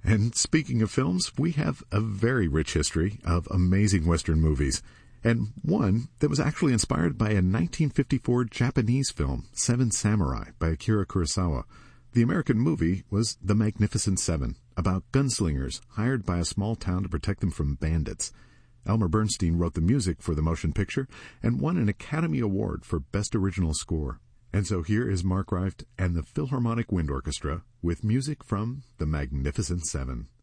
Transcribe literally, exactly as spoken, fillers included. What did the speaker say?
And speaking of films, we have a very rich history of amazing Western movies, and one that was actually inspired by a nineteen fifty-four Japanese film, Seven Samurai, by Akira Kurosawa. The American movie was The Magnificent Seven, about gunslingers hired by a small town to protect them from bandits. Elmer Bernstein wrote the music for the motion picture and won an Academy Award for Best Original Score. And so here is Mark Rift and the Philharmonic Wind Orchestra with music from The Magnificent Seven.